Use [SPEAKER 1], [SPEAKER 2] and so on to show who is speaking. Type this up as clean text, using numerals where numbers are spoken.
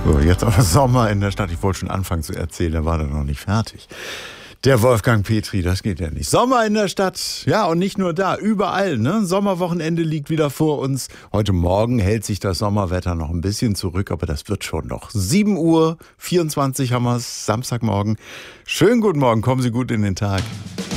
[SPEAKER 1] So, jetzt aber Sommer in der Stadt. Ich wollte schon anfangen zu erzählen, der war dann noch nicht fertig. Der Wolfgang Petri, das geht ja nicht. Sommer in der Stadt, ja, und nicht nur da, überall, ne? Sommerwochenende liegt wieder vor uns. Heute Morgen hält sich das Sommerwetter noch ein bisschen zurück, aber das wird schon noch. 7:24 Uhr haben wir es, Samstagmorgen. Schönen guten Morgen, kommen Sie gut in den Tag.